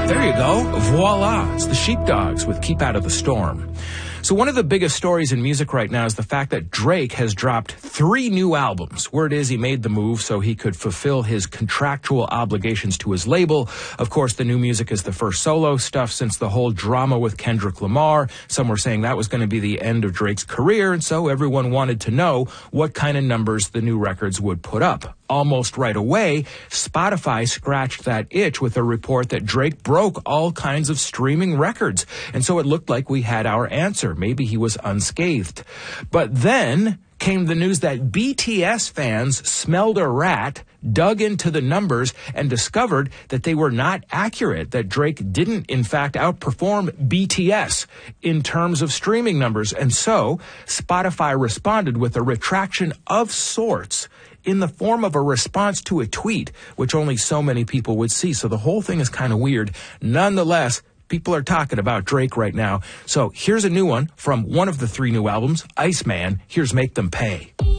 There you go. Voila. It's the Sheepdogs with Keep Out of the Storm. So one of the biggest stories in music right now is the fact that Drake has dropped 3 new albums. Word is he made the move so he could fulfill his contractual obligations to his label. Of course, the new music is the first solo stuff since the whole drama with Kendrick Lamar. Some were saying that was going to be the end of Drake's career, and so everyone wanted to know what kind of numbers the new records would put up. Almost right away, Spotify scratched that itch with a report that Drake broke all kinds of streaming records. And so it looked like we had our answer. Maybe he was unscathed. But then came the news that BTS fans smelled a rat, dug into the numbers, and discovered that they were not accurate, that Drake didn't, in fact, outperform BTS in terms of streaming numbers. And so Spotify responded with a retraction of sorts in the form of a response to a tweet, which only so many people would see. So the whole thing is kind of weird. Nonetheless, people are talking about Drake right now. So here's a new one from one of the 3 new albums, Iceman. Here's Make Them Pay.